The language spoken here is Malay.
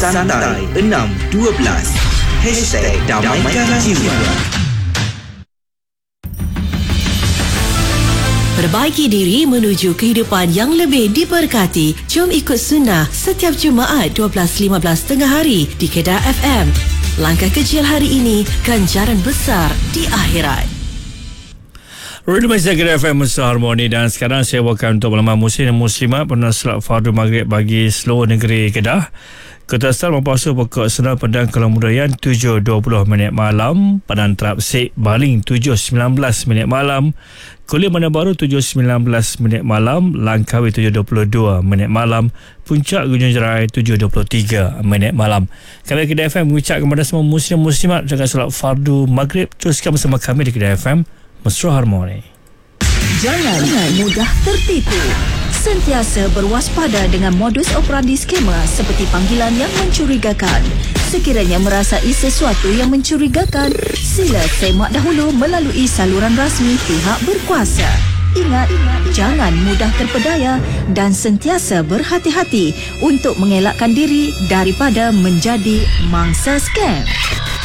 Santai 612 #Damaikan Jiwa. Perbaiki diri menuju kehidupan yang lebih diberkati. Jom ikut sunnah setiap Jumaat 12.15 tengah hari di Kedah FM. Langkah kecil hari ini, ganjaran besar di akhirat. Radio Malaysia Kedah FM Musa Harmoni, dan sekarang saya bawakan untuk malam muslim dan muslimat pernah solat fardu maghrib bagi seluruh negeri Kedah. Ketua Asal mempuasa pokok Senal Padang Kelang Mudayan 7.20 minit malam, Padang Terap Sik Baling 7.19 minit malam, Kulim Bandar Baru 7.19 minit malam, Langkawi 7.22 minit malam, Puncak Gunung Jerai 7.23 minit malam. Kami Kedah FM mengucapkan kepada semua muslim muslimat dengan solat fardu maghrib. Teruskan bersama kami di Kedah FM Mesra Harmoni. Jangan mudah tertipu. Sentiasa berwaspada dengan modus operandi skema seperti panggilan yang mencurigakan. Sekiranya merasai sesuatu yang mencurigakan, sila semak dahulu melalui saluran rasmi pihak berkuasa. Ingat, jangan mudah terpedaya dan sentiasa berhati-hati untuk mengelakkan diri daripada menjadi mangsa skam.